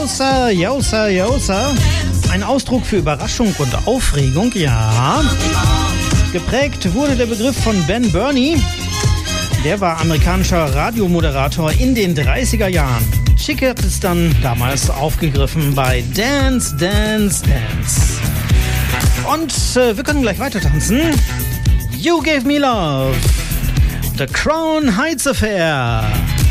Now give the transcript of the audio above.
Yo, Sir, yo, Sir, yo, Sir. Ein Ausdruck für Überraschung und Aufregung, ja. Geprägt wurde der Begriff von Ben Burney. Der war amerikanischer Radiomoderator in den 30er Jahren. Chic hat es dann damals aufgegriffen bei Dance, Dance, Dance. Und wir können gleich weiter tanzen. You Gave Me Love. The Crown Heights Affair.